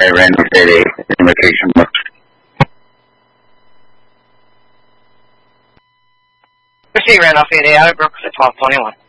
Randolph 88, invitation booked. Proceed, Randolph 88, out of Brooks at 1221.